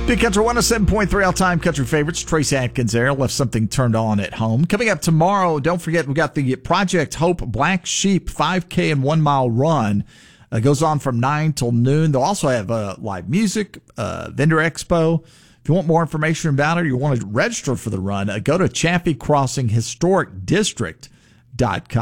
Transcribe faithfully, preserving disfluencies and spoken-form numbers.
Big Country one oh seven point three all-time country favorites. Trace Atkins there. Left something turned on at home. Coming up tomorrow, don't forget, we got the Project Hope Black Sheep five K and one mile run. It uh, goes on from nine till noon. They'll also have uh, live music, uh, vendor expo. If you want more information about it, or you want to register for the run, uh, go to Chaffee Crossing Historic District dot com.